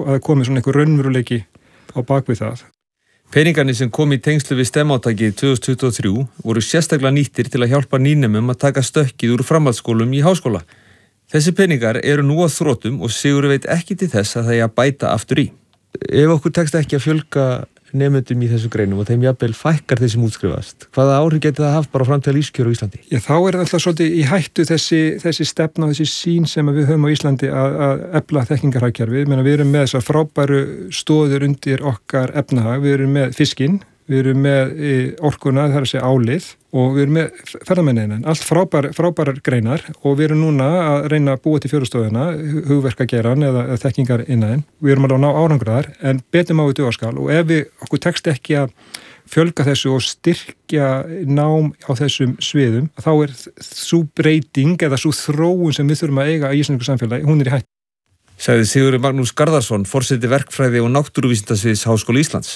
komið svona einhver raunveruleiki á bakvið það. Peningarnir sem kom í tengslu við STEM-átakið 2023 voru sérstaklega nýttir til að hjálpa nýnemum að taka stökkið úr framhaldsskólum í háskóla. Þessi peningar eru nú á þrotum og Sigurður veit ekki til þess að það er að bæta aftur í. Ef okkur tekst ekki að fjölga nemendum í þessu greinum og þeim jafnvel fækkar þeir sem útskrifast, hvaða áhrif geti það haft bara fram til lífskjör á Íslandi? Já, þá er alltaf svolítið í hættu þessi stefna og þessi sín sem við höfum á Íslandi að efla þekkingarhagkerfið. Við erum með þessar frábæru stoðir undir okkar efnahag, við erum með fiskinn, við erum með orkuna, það er að segja álið og við erum með ferðamennin, allt frábærar greinar og við erum núna að reyna að búa til fjörustofuna, hugverkageran eða þekkingar innan. Við erum alveg að ná árangur þar en betur má við dugaskal og ef okkur tekst ekki að fjölga þessu og styrkja nám á þessum sviðum, þá er sú breyting eða sú þróun sem við þurfum að eiga í íslensku samfélagi, hún er í hættu. Sagði Sigurður Magnús Garðarsson, forseti verkfræði og náttúruvísindasviðs Háskóla Íslands.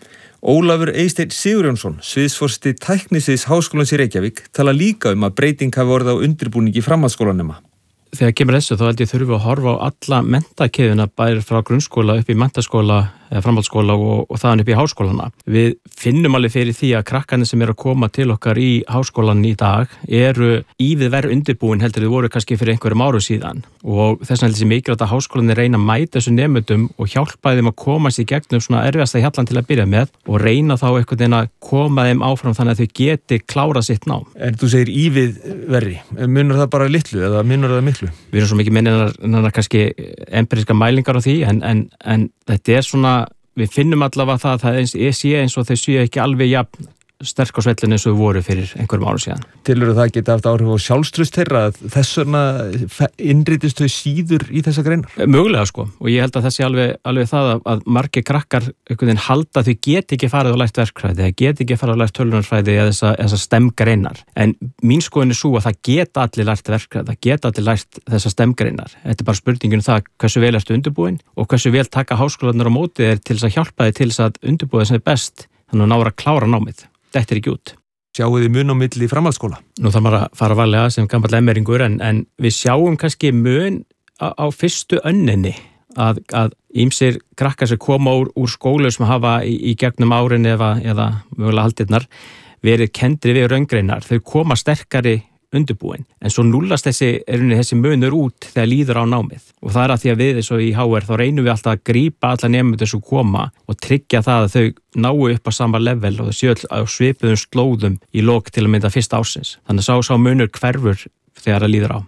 Ólafur Eysteinn Sigurjónsson, sviðsforseti tæknisviðs Háskólans í Reykjavík, tala líka að breyting hafi orðið á undirbúningi framhaldsskólanema. Þegar kemur þessu þá held ég þurfum að horfa á alla menntakeðuna bæði frá grunnskóla upp í menntaskóla eða framhaldsskóla og þaðan upp í háskólana. Við finnum alveg fyrir því að krakkarnir sem eru að koma til okkar í háskólan í dag eru ívið verð undirbúin heldur þau voru kannski fyrir einhverjum árum síðan og þess vegna heldur þessi mikilvægt að háskólanir reyna að mæta þessu nemendum og hjálpa þeim að komast í gegnum svona erfiðasta hjallan til að byrja með og reyna þá einhvern veginn að koma þeim áfram þannig að þau geti klárað sitt nám. En þú segir ívið verri, munar það bara litlu eða munar það miklu? Við erum svo mikið minna kannski empiriska mælingar á því en þetta er svona, við finnum allavega það sé eins og þau séu ekki alveg jafn sterk á svellinu eins og þau voru fyrir einhverjum árum síðan. Tilurðu það geta haft áhrif á sjálfstraust þeirra að þess vegna innritist þau síður í þessa greinar? Mögulega sko og ég held að það sé alveg það að margir krakkar einhvern veginn halda þau geti ekki farið og lært verkfræði eða geti ekki farið og lært tölvunarfræði eða þessa STEM-greinar. En mín skoðun er sú að það geta allir lært verkfræði, það geta allir lært þessa STEM-greinar. Þetta er bara spurningin það hversu vel ertu undirbúin og hversu vel taka háskólarnir á móti þér til þess að hjálpa þér til þess að undirbúa þess að best þannig að nára að klára námið. Þetta er ekki út. Sjáu þið mun á milli í framhaldsskóla? Nú þarf maður að fara varlega sem gamall emmeringur en við sjáum kannski mun á fyrstu önninni að ýmsir krakkar sem koma úr skólu sem hafa í gegnum árin eða mögulega haldirnar verið kendri við raungreinar. Þau koma sterkari undirbúin en svo núllast þessi munur út þegar líður á námið og það er að því að við eins og í HR þá reynum við alltaf að grípa alla nemendur sem koma og tryggja það að þau náu upp á sama level og þau séu á svipuðum slóðum í lok til að mynda fyrsta ársins. Þannig að sá munur hverfur þegar það líður á.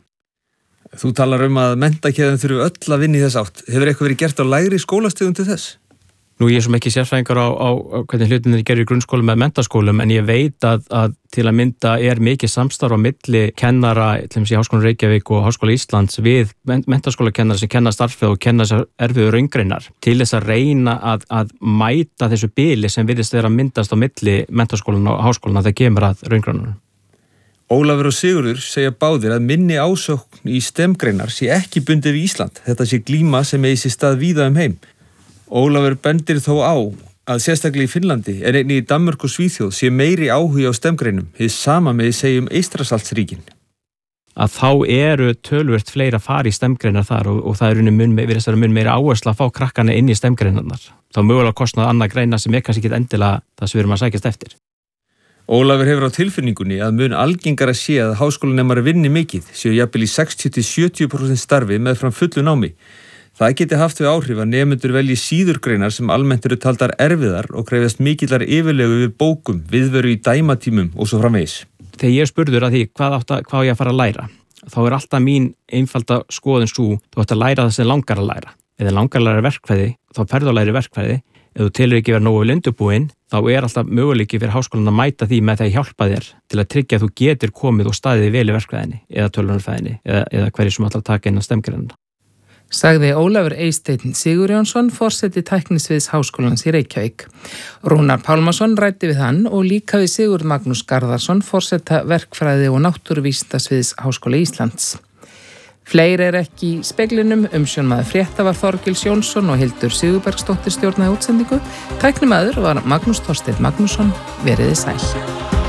Þú talar að menntakeðjan þurfi öll að vinna í þess átt. Hefur eitthvað verið gert á lægri skólastigum til þess? Nú ég er svo mikið sérfræðingur á hvernig hlutinir gerir í grunnskólum eða menntaskólum en ég veit að til að mynda er mikið samstarf á milli kennara til dæmis í Háskólanum Reykjavík og Háskóla Íslands við menntaskólakennara sem kenna starfið og kenna þessar erfiðu raungreinar til þess að reyna að mæta þessu bili sem virðist vera að myndast á milli menntaskólan og háskólan að það kemur að raungreinunum. Ólafur og Sigurður segja báðir að minni ásókn í STEM-greinar sé ekki bundið við Ísland. Þetta sé glíma sem eigi sér stað víða heim. Ólafur bendir þó á að sérstaklega í Finnlandi en einnig í Danmörku og Svíþjóð sé meiri áhugi á STEM-greinum, hið sama með segjum Eystrasaltsríkin. Að þá eru töluvert fleira fari í STEM-greinar þar og það er mun meiri áhersla að fá krakkana inn í STEM-greinarnar. Þá mögulega kostnað annað greina sem er kannski ekki endilega það sem við erum að sækjast eftir. Ólafur hefur á tilfinningunni að mun algengara sé að háskólanemar vinni mikið, séu jafnvel í 60-70% starfi með fram fullu námi. Það geti haft við áhrif að nemendur velji síðurgreinar sem almennt eru taldar erfiðar og krefjast mikillar yfirlegu við bókum, viðveru í dæmatímum og svo framvegis. Þegar ég spurður að því hvað ég að fara að læra, þá er alltaf mín einfalda skoðun svo, þú ætti að læra það sem langar að læra. Eða langar að læra verkfræði, þá ferðu að læra verkfræði. Ef þú telur ekki vera nógu vel undirbúin, þá er alltaf möguleiki fyrir háskólan að mæta því með það að hjálpa þér til að tryggja að þú getur komið og staðið vel í verkfræðinni eða tölvunarfræðinni eða hverju sem ætlar að taka innan STEM-greinanna. Sagði Ólafur Eysteinn Sigurjónsson, forseti tæknisviðs Háskólans í Reykjavík. Rúnar Pálmason ræddi við hann og líka við Sigurð Magnús Garðarsson, forseta verkfræði og náttúruvísindasviðs Háskóla Íslands. Fleiri er ekki í speglinum, umsjónmaður frétta var Þorgils Jónsson og Hildur Sigurbergsdóttir stjórnaði útsendingu. Tæknimaður var Magnús Þorsteinn Magnússon, veriði sæl.